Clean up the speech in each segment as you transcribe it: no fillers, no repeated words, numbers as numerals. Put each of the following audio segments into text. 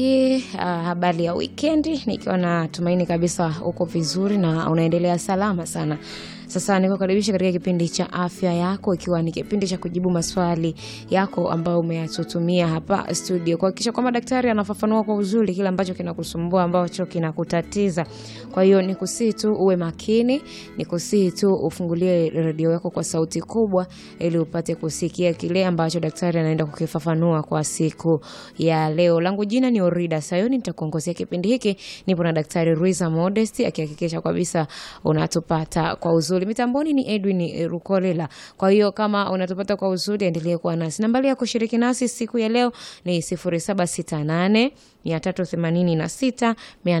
Habari ya weekendi, nikiwa na tumaini kabisa uko vizuri na unaendelea salama sana. Sasa nikukaribisha katika kipindi cha afya yako, ikiwa ni kipindi cha kujibu maswali yako ambayo umeyatutumia hapa studio, kuhakikisha kwamba daktari anafafanua kwa uzuri kile ambacho kinakusumbua, ambacho kinakutatiza. Kwa hiyo nikusihi tu uwe makini, nikusihi tu ufungulie radio yako kwa sauti kubwa ili upate kusikia kile ambacho daktari anaenda kukifafanua kwa siku ya leo. Langu jina ni Orida Sayoni, nitakuongozea kipindi hiki. Nipo na Daktari Ruiza Modesti akihakikisha kabisa unatupata kwa uzuri. Mitamboni ni Edwin Rukolela. Kwa hiyo kama unatupata kwa uzuri, endelee kuwa nasi. Nambari ya kushiriki nasi siku ya leo ni 0768 386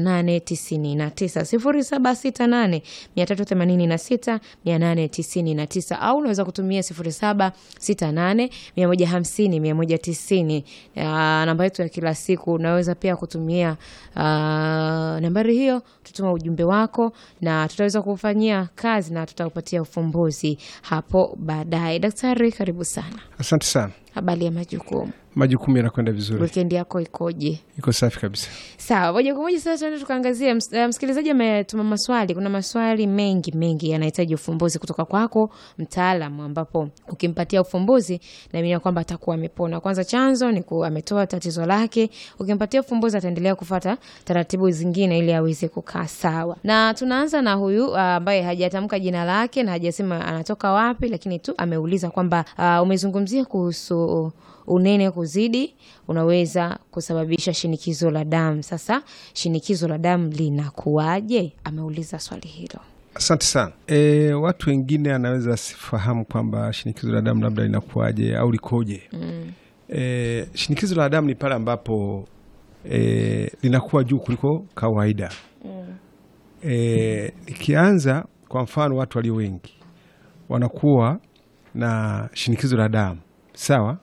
899, 0768 386 899, au unaweza kutumia 0768 150 190. Namba yetu ya kila siku. Unaweza pia kutumia nambari hiyo, tutuma ujumbe wako na tutaweza kufanyia kazi na tutakupatia ufumbuzi hapo baadaye. Daktari, karibu sana. Asante sana. Habari ya majukumu? Majukumu yanakwenda vizuri. Weekend yako ikoje? Iko safi kabisa. Sawa, moja kwa moja sasa tuende tukaangazie. Msikilizaji ametuma maswali. Kuna maswali mengi yanahitaji ufumbuzi kutoka kwako mtaalamu, ambapo ukimpatia ufumbuzi na mimi kwamba atakuwa amepona. Kwanza chanzo ni ametoa tatizo lake. Ukimpatia ufumbuzi ataendelea kufuata taratibu zingine ili aweze kukaa sawa. Na tunaanza na huyu ambaye hajatamka jina lake na hajasema anatoka wapi, lakini tu ameuliza kwamba umezungumzia kuhusu unene kuzidi unaweza kusababisha shinikizo la damu. Sasa shinikizo la damu linakuaje? Ameuliza swali hilo. Asante sana. Watu wengine anaweza sifahamu kwamba shinikizo la damu labda linakuaje au likoje. Shinikizo la damu ni pale ambapo linakuwa juu kuliko kawaida. Nikianza kwa mfano, watu walio wengi wanakuwa na shinikizo la damu sawa.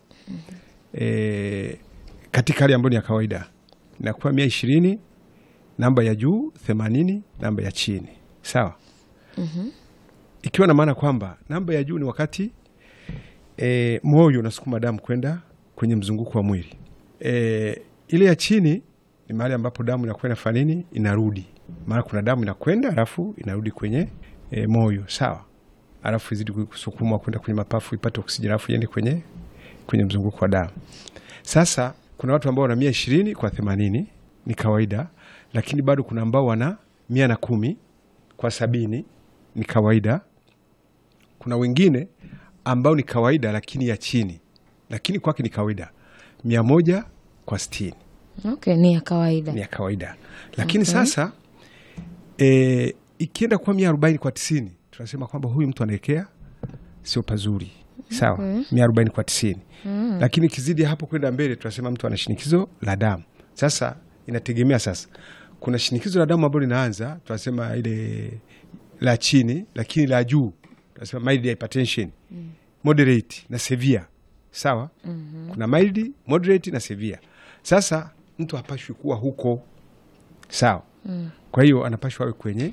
Katika hali ambayo ni ya kawaida inakuwa 120, namba ya juu 80, namba ya chini sawa. Ikiwa na maana kwamba namba ya juu ni wakati moyo unasukuma damu kwenda kwenye mzunguko wa mwili. Ile ya chini ni mahali ambapo damu inakwenda fanini inarudi. Maana kuna damu inakwenda alafu inarudi kwenye moyo sawa. Alafu izidi kusukuma kwenda kwenye mapafu ipate oksijeni alafu iende kwenye mzunguko wa damu. Sasa kuna watu ambao wana 120 kwa 80 ni kawaida, lakini bado kuna ambao wana 110 kwa 70 ni kawaida. Kuna wengine ambao ni kawaida lakini ya chini, lakini kwake ni kawaida 100 kwa 60. Okay, ni ya kawaida. Ni ya kawaida. Lakini sasa ikienda kwa 140 kwa 90, tunasema kwamba huyu mtu anaelekea sio pazuri. Sawa, 140 kwa 90. Lakini kizidi hapo kwenda mbele tunasema mtu ana shinikizo la damu. Sasa inategemea sasa. Kuna shinikizo la damu ambalo linaanza tunasema ile la chini, lakini la juu tunasema mild hypertension, moderate na severe. Sawa? Kuna mild, moderate na severe. Sasa mtu hapashwi kuwa huko. Sawa? Kwa hiyo anapashwa awe kwenye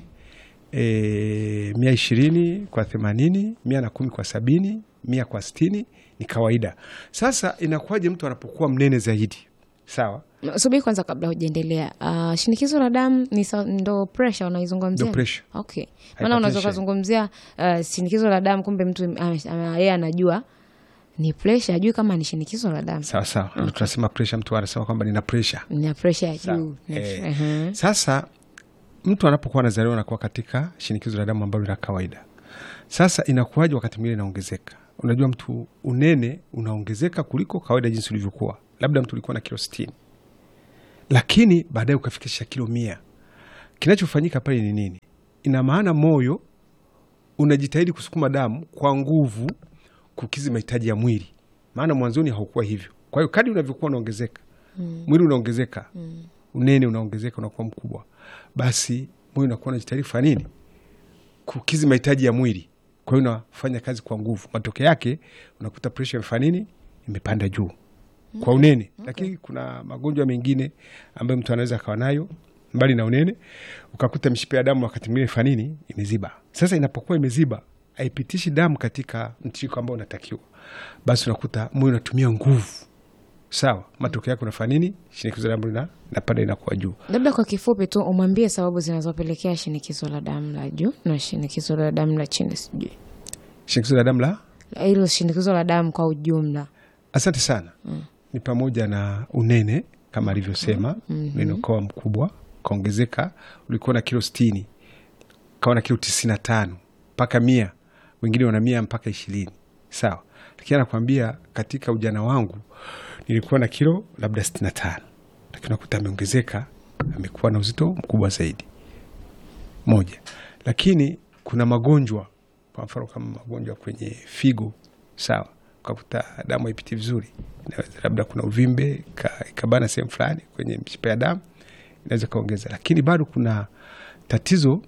120 kwa 80, 110 kwa 70, 100 kwa 60 ni kawaida. Sasa inakuwaje mtu anapokuwa mnene zaidi? Sawa? Subiri kwanza kabla hujaendelea. Shinikizo la damu ni ndo pressure unaizungumzia? Ndo pressure. Okay. Maana unaweza kuzungumzia shinikizo la damu kumbe mtu yeye anajua ni pressure, ajui kama ni shinikizo la damu. Sawa sawa. Okay. Tunasema pressure, mtu anasema kwamba nina pressure. Nina pressure ya juu. Sasa mtu anapokuwa anazaliwa anakuwa katika shinikizo la damu ambalo ni la kawaida. Sasa inakuwaje wakati mwingine inaongezeka? Unajua mtu unene unaongezeka kuliko kawaida jinsi ulivyokuwa. Labda mtu alikuwa na kilo 60. Lakini baadaye ukafikisha kilo 100. Kinachofanyika pale ni nini? Ina maana moyo unajitahidi kusukuma damu kwa nguvu kukizi mahitaji ya mwili. Maana mwanzoni haukuwa hivyo. Kwa hiyo kadri unavyokuwa unaongezeka, mwili unaongezeka, unene unaongezeka, unakuwa mkubwa. Basi moyo unakuwa unajitahidi kufanya nini? Kukizi mahitaji ya mwili. Kwa hiyo unafanya kazi kwa nguvu. Matokeo yake unakuta pressure imefanya nini? Imepanda juu. Kwa unene. Lakini kuna magonjwa mengine ambayo mtu anaweza kawa nayo mbali na unene, ukakuta mishipa ya damu wakati mwingine ifanya nini? Imeziba. Sasa inapokuwa imeziba, haipitishi damu katika mtiririko ambao unatakiwa. Basi unakuta moyo unatumia nguvu sawa, matokeo yake unafanya nini? Shinikizo la damu linapanda inakuwa juu. Labda kwa kifupi tu umwambie sababu zinazopelekea shinikizo la damu la juu na shinikizo la damu la chini, sijui. Shinikizo la damu la hilo shinikizo la damu kwa ujumla. Asante sana. Ni pamoja na unene kama alivyosema, unene ukawa mkubwa, kaongezeka, ulikuwa na kilo 60 kawa na kilo 95 mpaka 100, wengine wana 100 mpaka 20, sawa. Lakini anakuambia katika ujana wangu nilikuwa na kilo labda 65, lakini nakuta ameongezeka, amekuwa na uzito mkubwa zaidi. Moja. Lakini kuna magonjwa, kwa mfano kama magonjwa kwenye figo, sawa, ukakuta damu haipiti vizuri, inaweza labda kuna uvimbe ikabana sehemu fulani kwenye mishipa ya damu, inaweza kaongeza. Lakini bado kuna tatizo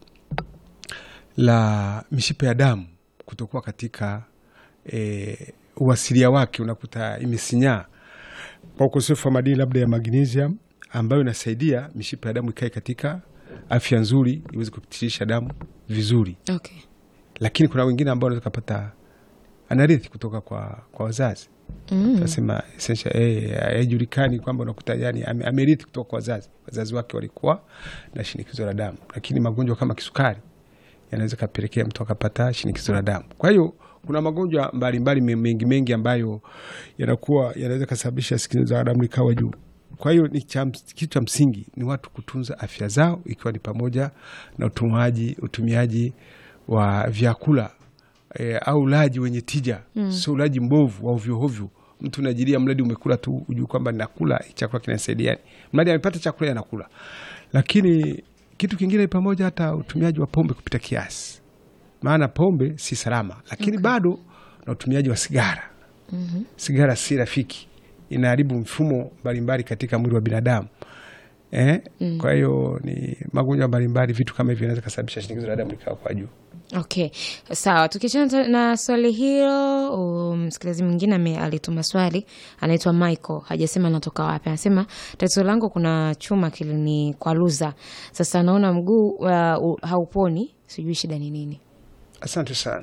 la mishipa ya damu kutokuwa katika uwasilia wake, unakuta imesinyaa kwa ukosefu wa madini labda ya magnesium, ambayo inasaidia mishipa ya damu ikae katika afya nzuri, iweze kupitisha damu vizuri. Okay. Lakini kuna wengine ambao wanaweza kupata anarithi kutoka kwa wazazi. Tunasema haijulikani kwamba unakuta yani amerithi kutoka kwa wazazi wake walikuwa na shinikizo la damu. Lakini magonjwa kama kisukari yanaweza kapelekea mtu akapata shinikizo la damu. Kwa hiyo kuna magonjwa mbalimbali mengi ambayo yanaweza kusababisha shinikizo la damu likawa juu. Kwa hiyo ni kitu cha msingi ni watu kutunza afya zao, ikiwa ni pamoja na utumiaji wa vyakula au ulaji wenye tija, sio ulaji mbovu wa ovyo ovyo. Mtu unajilia mradi umekula tu ujue kwamba nakula chakula kinasaidia. Mradi amepata chakula yanakula. Lakini kitu kingine ni pamoja hata utumiaji wa pombe kupita kiasi. Maana pombe si salama, lakini bado na utumiaji wa sigara. Sigara si rafiki. Inaharibu mfumo mbalimbali katika mwili wa binadamu. Kwa hiyo ni magonjwa mbalimbali, vitu kama hivyo vinaweza kusababisha shinikizo la damu likawa kwa juu. Okay. Sawa, tukiachana na swali hilo, msikilizaji mwingine alituma swali, anaitwa Michael, hajasema anatoka wapi. Anasema tatizo langu kuna chuma kilini kwa luza. Sasa naona mguu hauponi, sijui shida ni nini. Asante sana.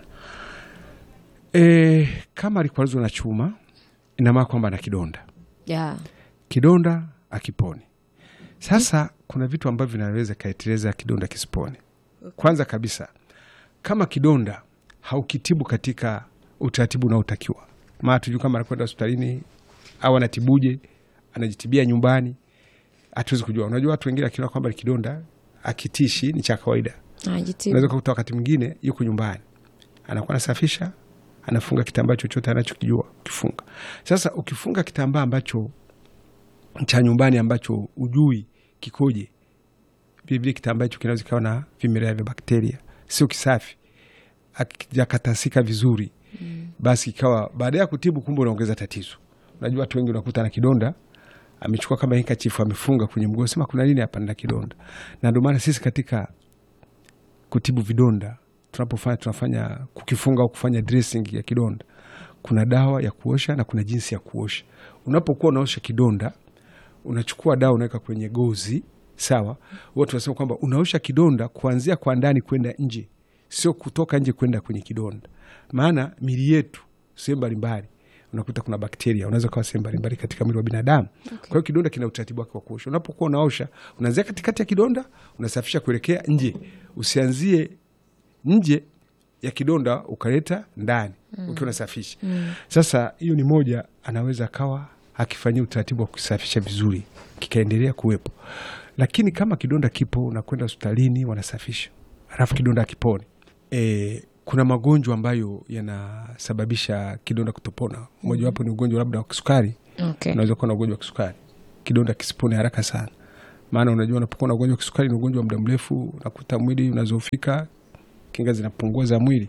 Kama alikwaruzwa na chuma, ina maana kwamba ana kidonda. Yeah. Kidonda akiponi. Sasa kuna vitu ambavyo vinaweza kaeteleza kidonda kisipone. Kwanza kabisa, kama kidonda haukitibu katika utaratibu unaotakiwa. Maana tujue kama anakwenda hospitalini au anatibuje, anajitibia nyumbani, hatuwezi kujua. Unajua watu wengine akiona kwamba kidonda akitishi ni cha kawaida. Unaweza kukuta wakati mwingine yuko nyumbani, anakuwa anasafisha, anafunga kitambaa chochote anachokijua kifunga. Sasa ukifunga kitambaa ambacho cha nyumbani ambacho ujui kikoje, vile kitambaa hicho kinaweza kuwa na vimelea vya bakteria, sio kisafi, akijakatasika vizuri, basi ikawa baada ya kutibu kumbe unaongeza tatizo. Unajua watu wengi unakuta na kidonda, amechukua kama handkerchief amefunga kwenye mguu, sema kuna nini hapa, na kidonda. Na ndio maana sisi katika kutibu vidonda tunafanya kukifunga au kufanya dressing ya kidonda, kuna dawa ya kuosha na kuna jinsi ya kuosha. Unapokuwa unaosha kidonda, unachukua dawa unaweka kwenye gozi, sawa. Watu wanasema kwamba unaosha kidonda kuanzia kwa ndani kwenda nje, sio kutoka nje kwenda kwenye kidonda. Maana miili yetu sehemu mbalimbali unakuta kuna bakteria, unaweza kuwa sehemu mbalimbali katika mwili wa binadamu. Okay. Kwa hiyo kidonda kina utaratibu wake wa kuosha. Unapokuwa unaosha, unaanzia katikati ya kidonda, unasafisha kuelekea nje. Usianzie nje ya kidonda ukaleta ndani ukiwa unasafisha. Sasa hiyo ni moja, anaweza kawa akifanyia utaratibu wa kusafisha vizuri, kikaendelea kuwepo. Lakini kama kidonda kipo, unakwenda hospitalini wanasafisha, alafu kidonda akipone. Kuna magonjwa ambayo yanasababisha kidonda kutopona. Mmoja wapo ni ugonjwa labda wa kisukari. Okay. Unaweza kuwa na ugonjwa wa kisukari, kidonda kisipone haraka sana. Maana unajua unapokuwa na ugonjwa wa kisukari ni ugonjwa wa muda mrefu, unakuta mwili unazofika, kinga zinapungua za mwili.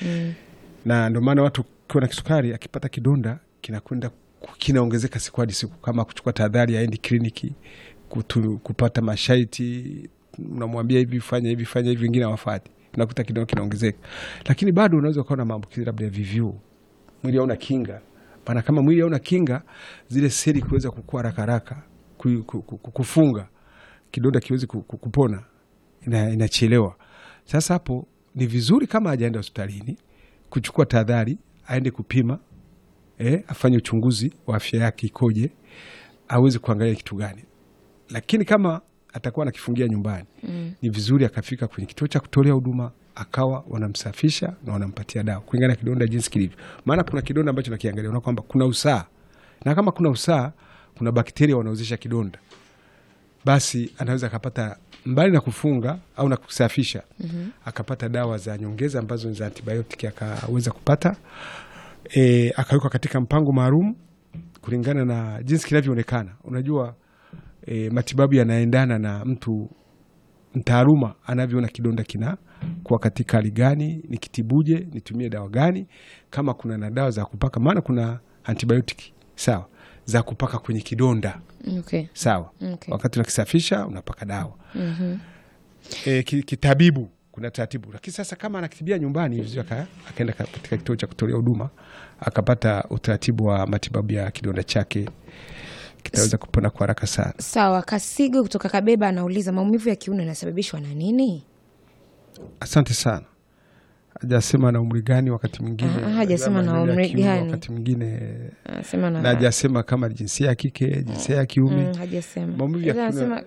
Na ndio maana watu kwa na kisukari akipata kidonda kinaongezeka siku hadi siku, kama kuchukua tahadhari aende kliniki kupata masharti, unamwambia hivi fanya hivi fanya hivi, wengine hawafuati, unakuta kidonda kinaongezeka. Lakini bado unaweza kuwa na maambukizi labda ya VVU, mwili hauna kinga. Maana kama mwili hauna kinga, zile seli kuweza kukua haraka kufunga kidonda kiwezi kupona, inachelewa. Sasa hapo ni vizuri kama hajaenda hospitalini kuchukua tahadhari, aende kupima afanye uchunguzi wa afya yake ikoje, aweze kuangalia kitu gani. Lakini kama atakuwa anakifungia nyumbani, ni vizuri akafika kwenye kituo cha kutolea huduma, akawa wanamsafisha na wanampatia dawa kulingana na kidonda jinsi kilivyo. Maana kuna kidonda ambacho nakiangalia unaona kwamba kuna usaha, na kama kuna usaha, kuna bakteria wanaozesha kidonda, basi anaweza akapata, mbali na kufunga au na kusafisha, akapata dawa za nyongeza ambazo ni za antibiotiki, akaweza kupata akawekwa katika mpango maalum kulingana na jinsi kinavyoonekana. Unajua matibabu yanaendana na mtu mtaaluma anavyoona kidonda kina kwa katika hali gani, nikitibuje, nitumie dawa gani, kama kuna na dawa za kupaka, maana kuna antibiotiki sawa za kupaka kwenye kidonda. Okay. Sawa. Okay. Wakati unakisafisha unapaka dawa. Kitabibu kuna taratibu. Lakini sasa kama anakitibia nyumbani, vizuri akaenda katika kituo cha kutolea huduma, akapata utaratibu wa matibabu ya kidonda chake, kitaweza kupona kwa haraka sana. Sawa. Kasigo kutoka Kabeba anauliza maumivu ya kiuno yanasababishwa na nini? Asante sana. Hajasema na umri gani, wakati mwingine hajasema na umri gani, wakati mwingine anasema na hajasema kama jinsia ya kike, jinsia ya kiume. Hajasema. Maumivu ya kiuno anasema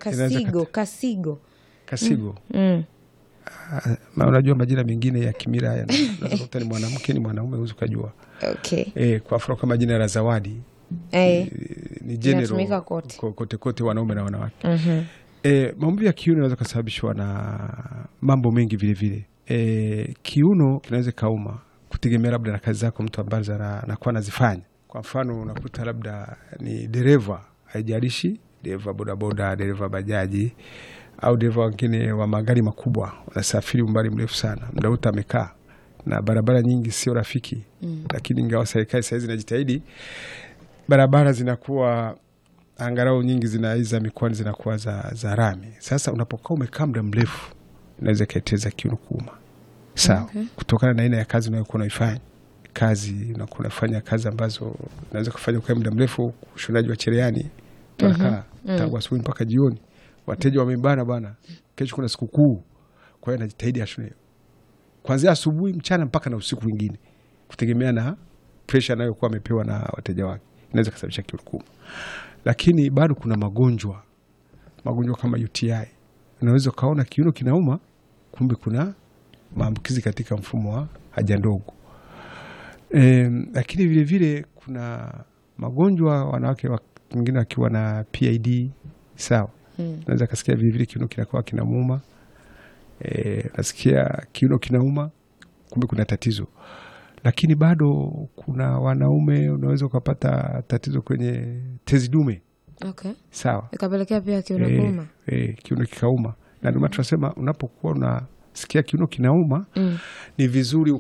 kasigo. Unajua majina mengine ya kimila yanaweza kuta ni mwanamke ni mwanaume, huwezi kujua. Okay. Kwa mfano kama jina la Zawadi ni general kote wanaume na wanawake. Maumivu ya kiuno yanaweza kusababishwa na mambo mengi vile vile. Kiuno kinaweza kauma kutegemea labda na kazi zako mtu ambaye anakuwa anazifanya. Kwa mfano unakuta labda ni dereva, haijalishi dereva bodaboda, dereva bajaji au dereva wengine wa magari makubwa, wanasafiri umbali mrefu sana, muda wote amekaa na barabara nyingi sio rafiki. Lakini ingawa serikali sasa zinajitahidi, barabara zinakuwa angalau nyingi zinaiza mikoani zinakuwa za rami. Sasa unapokaa umekaa muda mrefu, inaweza kaiteza kiuno kuuma. Sawa. Okay. Kutokana na aina ya kazi unayokuwa unaifanya. Kazi unakuwa unafanya kazi ambazo unaweza kufanya kwa muda mrefu, ushonaji wa cherehani, tunakaa tangu asubuhi mpaka jioni. Wateja wamebana bana, kesho kuna sikukuu. Kwa hiyo anajitahidi ashone kuanzia asubuhi, mchana mpaka na usiku mwingine, kutegemea na pressure anayokuwa amepewa na wateja wake. Inaweza kusababisha kiuno kuuma. Lakini bado kuna magonjwa kama UTI. Unaweza kaona kiuno kinauma, kumbe kuna maambukizi katika mfumo wa haja ndogo. Lakini vile vile kuna magonjwa wanawake wengine wakiwa na PID, sawa. Unaweza kasikia vile vile kiuno kinakuwa kinamuuma. Nasikia kiuno kinauma, kumbe kuna tatizo. Lakini bado kuna wanaume unaweza kupata tatizo kwenye tezi dume. Okay. Sawa. Ikapelekea pia kiuno kuuma. Kiuno kikauma. Na ndio maana tunasema unapokuwa unasikia kiuno kinauma, ni vizuri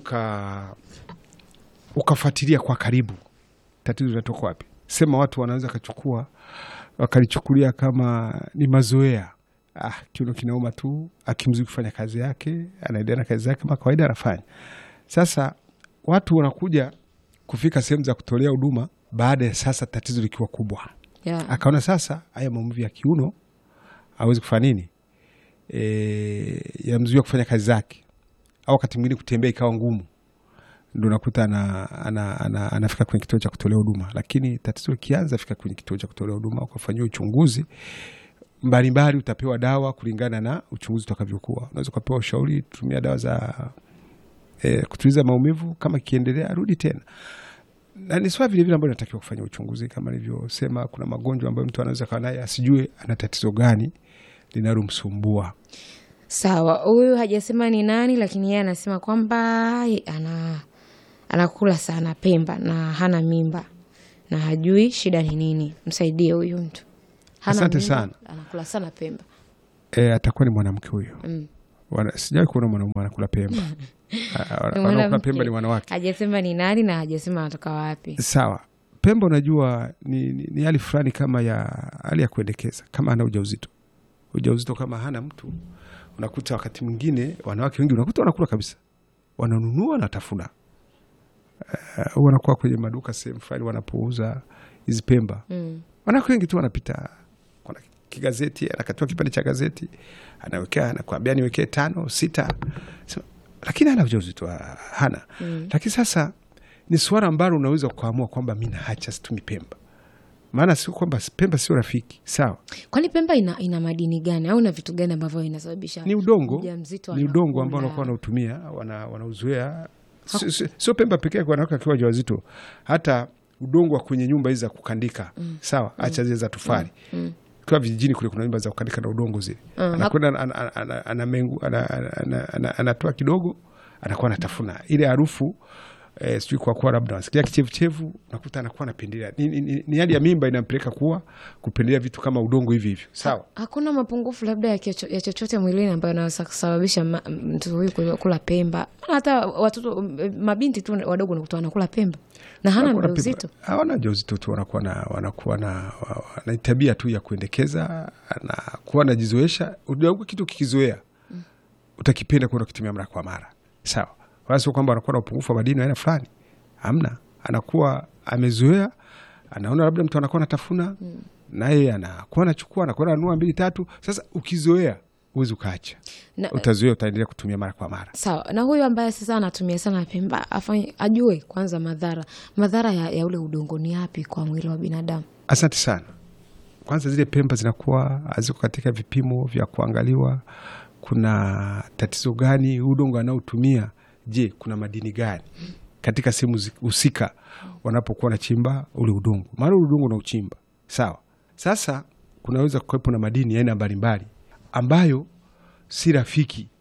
ukafuatilia kwa karibu tatizo linatoka wapi. Sema watu wanaweza wakalichukulia kama ni mazoea. Kiuno kinauma tu, akimzui kufanya kazi yake, anaendelea na kazi yake kama kawaida anafanya. Sasa watu wanakuja kufika sehemu za kutolea huduma baada ya sasa tatizo likiwa kubwa. Yeah. Akaona sasa haya maumivu ya kiuno hawezi kufanya nini? Yamzuia kufanya kazi zake. Au wakati mwingine kutembea ikawa ngumu. Ndio nakuta anafika kwenye kituo cha kutolea huduma. Lakini tatizo likianza, fika kwenye kituo cha kutolea huduma ukafanyia uchunguzi mbalimbali, utapewa dawa kulingana na uchunguzi utakavyokuwa. Unaweza kupewa ushauri, tumia dawa za kutuliza maumivu, kama kiendelea rudi tena. Na ni swali vile vile ambayo natakiwa kufanya uchunguzi, kama nilivyosema kuna magonjwa ambayo mtu anaweza kuwa naye asijue ana tatizo gani linalomsumbua. Sawa. Huyu hajasema ni nani, lakini yeye anasema kwamba anakula sana Pemba na hana mimba na hajui shida ni nini. Msaidie huyu mtu. Asante sana. Anakula sana Pemba. Atakuwa ni mwanamke huyo. Sijawahi kuona mwanamume anakula Pemba. Anakula Pemba ni wanawake. Hajasema ni nani na hajasema anatoka wapi. Sawa. Pemba unajua ni hali fulani kama hali ya kuendekeza, kama ana ujauzito kama hana mtu. Unakuta wakati mwingine wanawake wengi unakuta wanakula kabisa. Wananunua na tafuna. Wanakuwa kwenye maduka sehemu fulani wanapouza hizi Pemba. Wanawake wengi tu wanapita, kuna kigazeti, anakatoa kipande cha gazeti, anawekea, anakuambia niwekee 5, 6. Lakini hana ujauzito, hana. Lakini sasa ni swala ambalo unaweza kuamua kwamba mimi naacha situmi Pemba. Maana sio kwamba Pemba sio rafiki, sawa. Kwani Pemba ina madini gani au na vitu gani ambavyo inasababisha? Ni udongo. Ni udongo ambao wanakuwa wanautumia, wanauzoea. Sio Pemba pekee yake wanawake wakiwa wajawazito. Hata udongo wa kwenye nyumba hizi za kukandika, sawa, acha zile za tofali. Kwa vijijini kule kuna nyumba za kukandika na udongo zile. Anakwenda anatoa kidogo, anakuwa anatafuna. Ile harufu sijui kwa labda nasikia kichevuchevu, nakuta anakuwa anapendelea. Ni hali ya mimba inampeleka kupendelea vitu kama udongo hivi hivyo. Sawa. Hakuna mapungufu labda ya chochote mwilini ambayo yanaweza kusababisha mtu huyu kula Pemba. Hata watoto mabinti tu wadogo nakuta wanakula Pemba. Na hana ujauzito. Hawana ujauzito tu, wanakuwa na tabia tu ya kuendekeza, anakuwa anajizoesha. Unajua kitu kikizoea utakipenda kwenda kutumia mara kwa mara. Sawa. Wala sio kwamba anakuwa na upungufu wa madini aina fulani. Hamna. Anakuwa amezoea, anaona labda mtu anakuwa anatafuna, naye anakuwa anachukua, anakuwa ananunua 2 3. Sasa ukizoea uweze ukaacha. Utazoea, utaendelea kutumia mara kwa mara. Sawa. Na huyu ambaye sasa anatumia sana Pemba, ajue kwanza madhara ya ule udongo ni yapi kwa mwili wa binadamu. Asante sana. Kwanza zile Pemba zinakuwa haziko katika vipimo vya kuangaliwa kuna tatizo gani udongo anaotumia. Je, kuna madini gani katika sehemu husika wanapokuwa na chimba ule udongo? Maana ule udongo unauchimba. Sawa. Sasa kunaweza kuwepo na madini aina mbalimbali ambayo si rafiki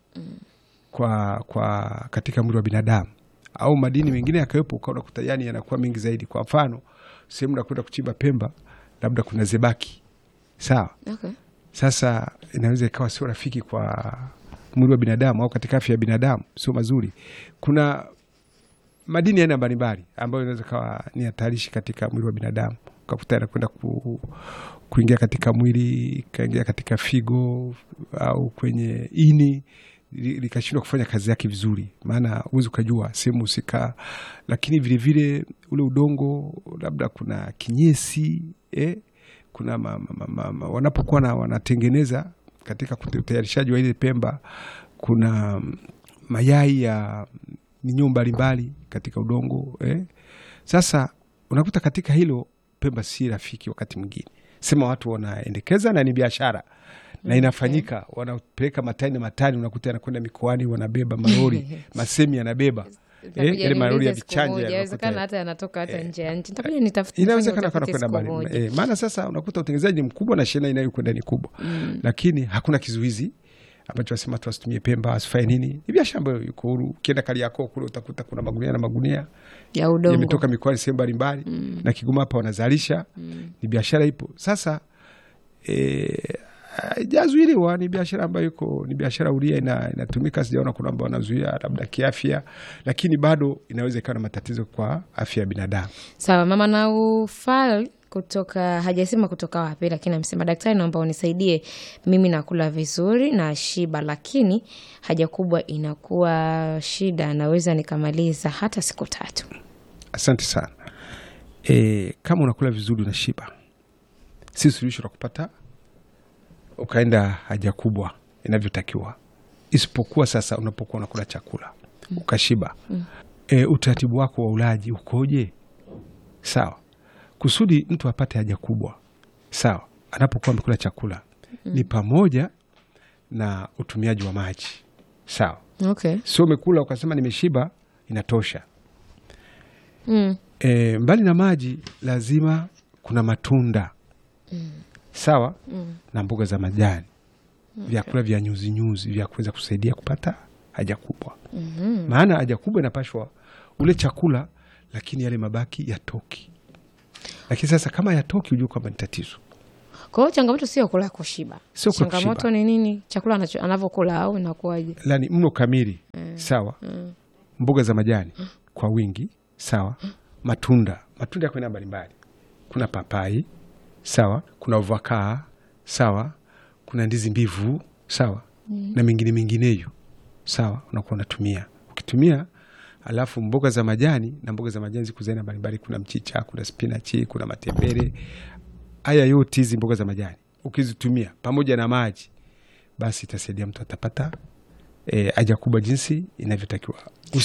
kwa katika mwili wa binadamu, au madini mengine yakawepo ukaona kutayani yanakuwa mengi zaidi. Kwa mfano, sehemu na kwenda kuchimba Pemba labda kuna zebaki. Sawa. Okay. Sasa inaweza ikawa sio rafiki kwa mwili wa binadamu au katika afya ya binadamu, sio mazuri. Kuna madini aina mbalimbali ambayo inaweza kawa ni hatarishi katika mwili wa binadamu. Ukakuta kwenda kuingia katika mwili, kaingia katika figo au kwenye ini, likashindwa kufanya kazi yake vizuri. Maana uwezo kujua sehemu husika, lakini vile vile ule udongo labda kuna kinyesi, kuna wanapokuwa wanatengeneza katika utayarishaji wa ile Pemba, kuna mayai ya minyoo mbalimbali katika udongo. Sasa unakuta katika hilo Pemba si rafiki. Wakati mwingine sema watu wanaendekeza na ni biashara na inafanyika, wanapeleka matani, unakuta anakwenda mikoani, wanabeba malori masemi yanabeba ile malori ya vichanja, inawezekana hata yanatoka hata nje ya nchi. Nitakuja nitafuta, inawezekana kana kwenda mbali. Maana sasa unakuta utengenezaji mkubwa na shena inayokwenda ni kubwa, lakini hakuna kizuizi ambacho wasema tu asitumie Pemba, asifanye nini. Ni biashara ambayo iko huru. Ukienda Kariakoo kule utakuta kuna magunia na magunia ya udongo yametoka mikoani sehemu mbalimbali, na Kigoma hapa wanazalisha. Ni biashara ipo. Sasa jazuiliwa, ni biashara ambayo ni biashara huria, inatumika. Sijaona kuna ambao wanazuia labda kiafya, lakini bado inaweza ikawa na matatizo kwa afya ya binadamu. Sawa. Mama Naufal kutoka hajasema kutoka wapi, lakini amesema daktari, naomba unisaidie, mimi nakula vizuri na shiba, lakini haja kubwa inakuwa shida, naweza nikamaliza hata siku 3. Asante sana. Kama unakula vizuri na shiba, si suluhisho la kupata ukaenda haja kubwa inavyotakiwa, isipokuwa sasa unapokuwa unakula chakula ukashiba, utaratibu wako wa ulaji ukoje? Sawa. Kusudi mtu apate haja kubwa, sawa, anapokuwa amekula chakula ni pamoja na utumiaji wa maji. Sawa. Okay. Sio umekula ukasema nimeshiba inatosha. Mbali na maji lazima kuna matunda. Sawa. Na mboga za majani. Vyakula vya nyuzi nyuzi vya kuweza kusaidia kupata haja kubwa. Maana haja kubwa inapashwa ule chakula, lakini yale mabaki yatoki. Lakini sasa kama yatoki, ujue kwamba ni tatizo. Kwa hiyo changamoto sio kula kushiba. Changamoto ni nini? Chakula anavyokula au inakuwaje? Lani mlo kamili. Sawa. Mboga za majani kwa wingi. Sawa. Matunda yako aina mbalimbali. Kuna papai. Sawa. Kuna avocado. Sawa. Kuna ndizi mbivu. Sawa. Na mengineyo. Sawa. Unakuwa unatumia. Ukitumia, alafu mboga za majani, na mboga za majani ziko za aina mbalimbali. Kuna mchicha, kuna spinachi, kuna matembele. Haya yote hizi mboga za majani ukizitumia pamoja na maji, basi itasaidia mtu atapata haja kubwa jinsi inavyotakiwa.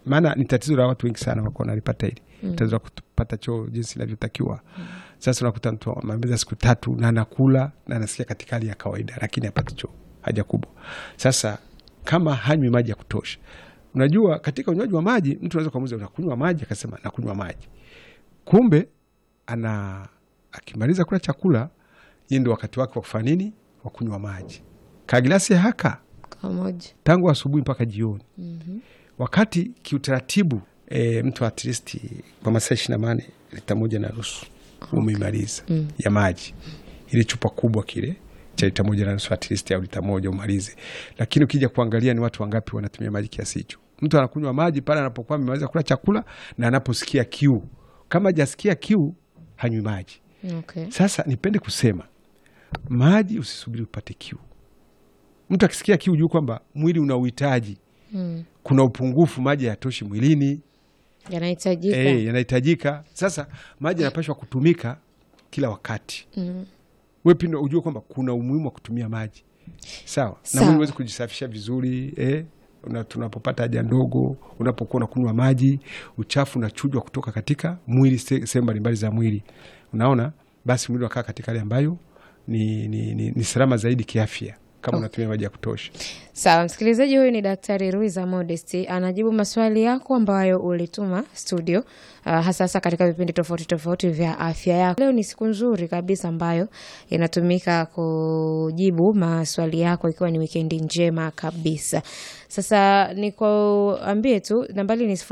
maana ni tatizo la watu wengi sana wako wanalipata hili. Tatizo la kupata choo jinsi inavyotakiwa. Sasa unakuta mtu amemaliza siku 3 na anakula na anasikia katika hali ya kawaida, lakini hapati choo, haja kubwa. Sasa kama hanywi maji ya kutosha. Unajua katika unywaji wa maji mtu anaweza kumuuliza unakunywa maji, akasema nakunywa maji. Kumbe akimaliza kula chakula, yeye ndio wakati wake wa kufanya nini? Wa kunywa maji. Glasi ya haka Kamoja. Tangu asubuhi mpaka jioni. Wakati kiutaratibu mtu at least kwa masaa 24 lita 1.5 umeimaliza ya maji. Ile chupa kubwa kile cha lita 1.5 at least au lita 1 umalize. Lakini ukija kuangalia ni watu wangapi wanatumia maji kiasi hicho. Mtu anakunywa maji pale anapokuwa amemaliza kula chakula na anaposikia kiu. Kama hajasikia kiu hanywi maji. Okay. Sasa nipende kusema maji usisubiri upate kiu. Mtu akisikia kiu juu kwamba mwili una uhitaji. Kuna upungufu, maji hayatoshi mwilini. Yanahitajika. Yanahitajika. Sasa maji yanapaswa kutumika kila wakati. Wewe pia ujue kwamba kuna umuhimu wa kutumia maji. Sawa. Na mwili uweze kujisafisha vizuri, tunapopata haja ndogo, unapokuwa unakunywa maji, uchafu unachujwa kutoka katika mwili, sehemu mbalimbali za mwili. Unaona? Basi mwili unakaa katika hali ambayo ni salama zaidi kiafya kama unatumia maji ya kutosha. Sawa, msikilizaji, huyu ni Daktari Ruiza Modesti anajibu maswali yako ambayo ulituma studio, hasa katika vipindi tofauti tofauti vya afya yako. Leo ni siku nzuri kabisa ambayo inatumika kujibu maswali yako, ikiwa ni weekend njema kabisa. Sasa nikuambie tu nambari ni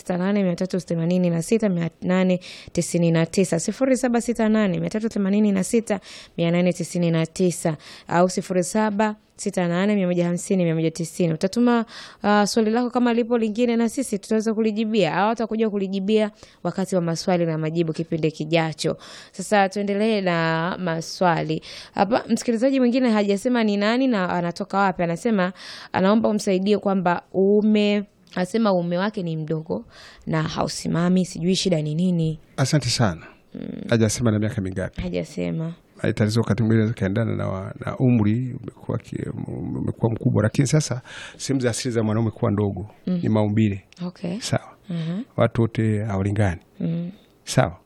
0768386899 0768386899 au 0768150190. Utatuma swali lako kama lipo lingine na sisi tutaweza kulijibia au atakuja kulijibia wakati wa maswali na majibu kipindi kijacho. Sasa tuendelee na maswali. Hapa msikilizaji mwingine hajasema ni nani na anatoka wapi. Anasema anaomba umsaidie kwamba anasema uume wake ni mdogo na hausimami, sijui shida ni nini. Asante sana. Hajasema na miaka mingapi. Hajasema. Tatizo wakati mwingine kaendana na umri umekuwa mkubwa, lakini sasa sehemu za asili za mwanaume kuwa ndogo ni maumbile. Okay. Sawa. Watu wote hawalingani. Sawa.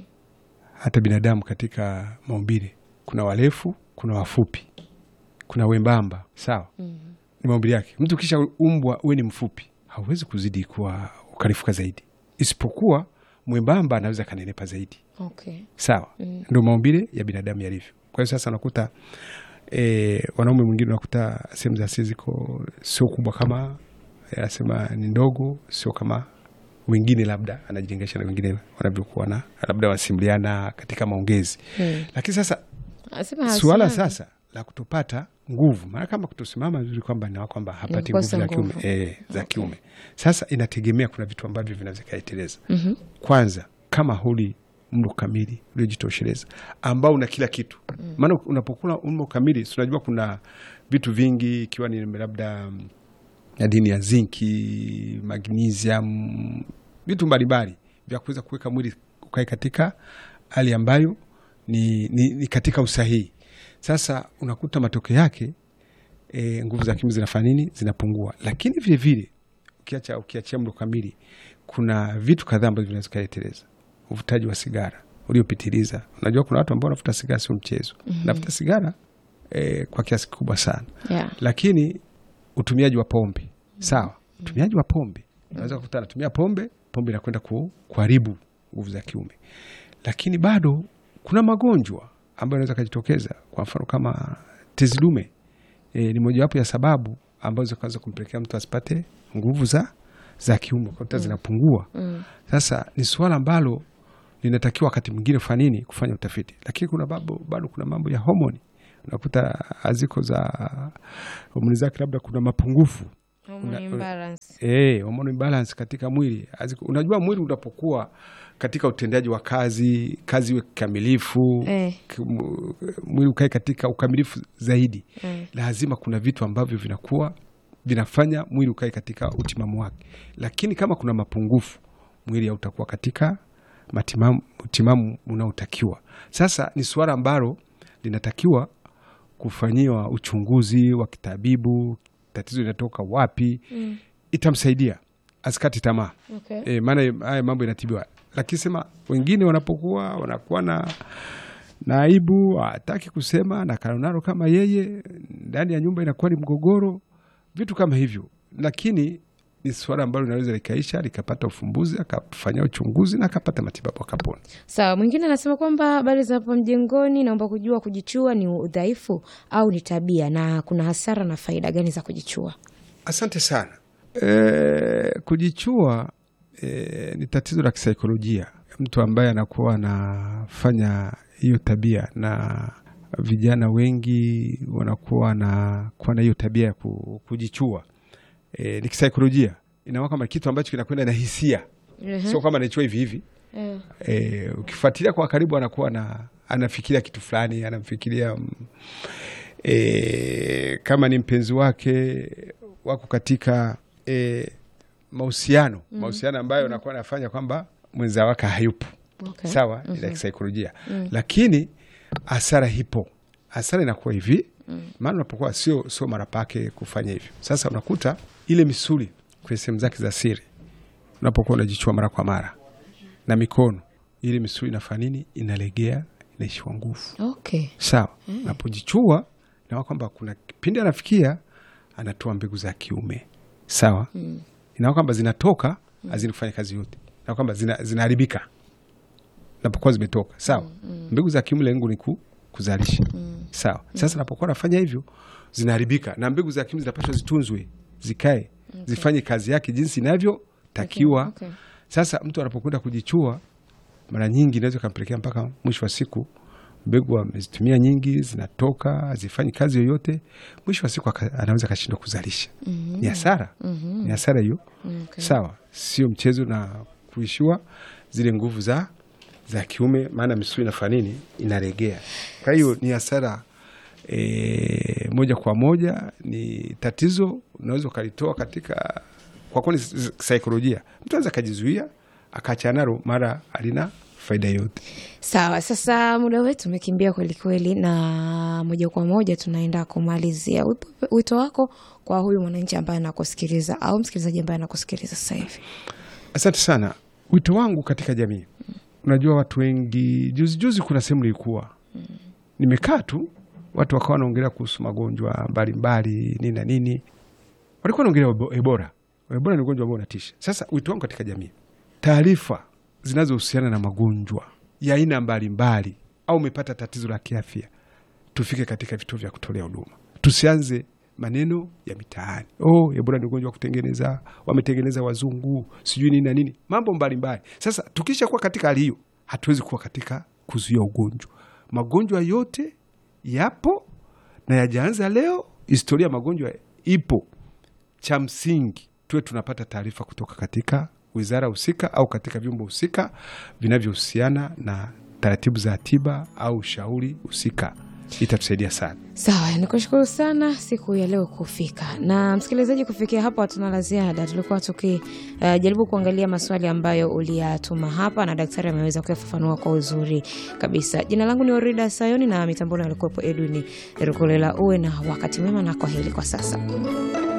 Hata binadamu katika maumbile kuna warefu, kuna wafupi, kuna wembamba. Sawa. Ni maumbile yake. Mtu kisha umbwa uwe ni mfupi, hauwezi kuzidi kuwa ukarifuka zaidi. Isipokuwa mwembamba anaweza kanenepa zaidi. Okay. Sawa. Ndio maumbile ya binadamu yalivyo. Kwa hiyo sasa unakuta wanaume mwingine unakuta sehemu za asili ziko sio kubwa kama anasema ni ndogo, sio kama wengine labda anajilinganisha na wengine wanavyokuwa na labda wasimliana katika maongezi. Lakini sasa suala sasa la kutopata nguvu, maana kama kutosimama vizuri kwamba ni kwamba hapati nguvu za kiume za kiume. Sasa inategemea, kuna vitu ambavyo vinaweza kaiteleza. Kwanza kama huli mlo kamili uliojitosheleza ambao una kila kitu. Maana unapokula mlo kamili unajua kuna vitu vingi, ikiwa ni labda madini ya zinki, magnesium, vitu mbalimbali vya kuweza kuweka mwili ukae katika hali ambayo ni katika usahihi. Sasa unakuta matokeo yake nguvu za kiume zinafanya nini? Zinapungua. Lakini vile vile ukiachia mlo kamili, kuna vitu kadhaa ambavyo vinaweza kuleteleza. Uvutaji wa sigara uliopitiliza. Unajua kuna watu ambao wanavuta sigara sio mchezo. Navuta sigara kwa kiasi kikubwa sana. Lakini utumiaji wa pombe. Sawa. Utumiaji wa pombe. Unaweza kukuta anatumia pombe inakwenda kuharibu nguvu za kiume. Lakini bado kuna magonjwa ambayo yanaweza kujitokeza, kwa mfano kama tezi dume. Ni mojawapo ya sababu ambazo zinaweza kumpelekea mtu asipate nguvu za kiume, kwa zinapungua. Sasa ni swala ambalo linatakiwa wakati mwingine kufanya utafiti. Lakini kuna bado kuna mambo ya homoni. Unakuta aziko za homoni zake labda kuna mapungufu. Hormone imbalance. Hormone imbalance katika mwili. Unajua mwili unapokuwa katika utendaji wa kazi iwe kikamilifu, mwili ukae katika ukamilifu zaidi. Lazima kuna vitu ambavyo vinafanya mwili ukae katika utimamu wake. Lakini kama kuna mapungufu, mwili hautakuwa katika utimamu unaotakiwa. Sasa ni swala ambalo linatakiwa kufanyiwa uchunguzi wa kitabibu, tatizo linatoka wapi, itamsaidia. asikati tamaa. Okay. Maana haya mambo inatibiwa. Lakini sema wengine wanapokuwa wanakuwa na aibu, hataki kusema na kanunaro kama yeye, ndani ya nyumba inakuwa ni mgogoro, vitu kama hivyo. Lakini ni swala ambalo linaweza likaisha, likapata ufumbuzi, akafanya uchunguzi na akapata matibabu akapona. Sawa, mwingine anasema kwamba habari za hapo mjengoni, naomba kujua kujichua ni udhaifu au ni tabia, na kuna hasara na faida gani za kujichua? Asante sana. Kujichua ni tatizo la kisaikolojia. Mtu ambaye anakuwa anafanya hiyo tabia, na vijana wengi wanakuwa na hiyo tabia ya kujichua, ni kisaikolojia. Inakuwa kama kitu ambacho kinakwenda na hisia. Sio kama anachua hivi hivi. Ukifuatilia kwa karibu anakuwa anafikiria kitu fulani, anamfikiria kama ni mpenzi wake, wako katika mahusiano ambayo anakuwa anafanya kwamba mwenza wake hayupo. Okay. Sawa, ila kisaikolojia. Lakini hasara hipo. Hasara inakuwa hivi, maana unapokuwa sio mara pake kufanya hivyo. Sasa unakuta ile misuli kwenye sehemu zake za siri, unapokuwa unajichua mara kwa mara na mikono, ile misuli inafanya nini? Inalegea, inaishiwa nguvu. Okay. Sawa. Unapojichua na kwamba kuna kipindi anafikia anatoa mbegu za kiume. Sawa. Inakuwa kwamba zinatoka hazini kufanya kazi yote. Na kwamba zinaharibika napokuwa zimetoka. Sawa. Mbegu za kiume lengo ni kuzalisha. Sawa. Sasa napokuwa nafanya hivyo zinaharibika, na mbegu za kiume zinapaswa zitunzwe, zikae, zifanye kazi yake jinsi inavyotakiwa. Okay. Sasa mtu anapokwenda kujichua, mara nyingi inaweza kumpelekea mpaka mwisho wa siku mbegu amezitumia nyingi, zinatoka, hazifanyi kazi yoyote, mwisho wa siku anaweza kashindwa kuzalisha. Ni hasara. Ni hasara hiyo. Okay. Sawa, sio mchezo na kuishiwa zile nguvu za kiume, maana misuli inafanya nini? Inaregea. Kwa hiyo ni hasara moja kwa moja, ni tatizo unaweza kulitoa katika, kwa kwani saikolojia. Mtu anaweza kujizuia akaachana nalo, mara alina faida yote. Sawa, sasa muda wetu umekimbia kweli kweli, na moja kwa moja tunaenda kumalizia. Wito wako kwa huyu mwananchi ambaye anakusikiliza au msikilizaji ambaye anakusikiliza sasa hivi? Asante sana. Wito wangu katika jamii, unajua watu wengi, juzi kuna sehemu nilikuwa nimekaa tu, watu wakawa wanaongelea kuhusu magonjwa mbalimbali nini na nini, walikuwa wanaongelea Ebola. Ebola ni ugonjwa ambao unatisha. Sasa wito wangu katika jamii, taarifa zinazohusiana na magonjwa ya aina mbalimbali, au umepata tatizo la kiafya, tufike katika vituo vya kutolea huduma. Tusianze maneno ya mitaani. Ebola ni ugonjwa wa kutengeneza, wametengeneza wazungu, sijui nini na nini, mambo mbalimbali. Sasa tukisha kuwa katika hali hiyo, hatuwezi kuwa katika kuzuia ugonjwa. Magonjwa yote yapo na yajaanza leo, historia magonjwa ipo. Cha msingi tuwe tunapata taarifa kutoka katika wizara husika au katika vyombo husika vinavyohusiana na taratibu za tiba au ushauri husika. Itatusaidia sana. Sawa, nikushukuru sana siku ya leo kufika. Na msikilizaji, kufikia hapo hatuna la ziada. Tulikuwa tukijaribu kuangalia maswali ambayo uliyatuma hapa na daktari ameweza kuyafafanua kwa uzuri kabisa. Jina langu ni Orida Sayoni na mitamboni alikuwepo Edwin Rukolela. Uwe na wakati mwema na kwaheri kwa sasa.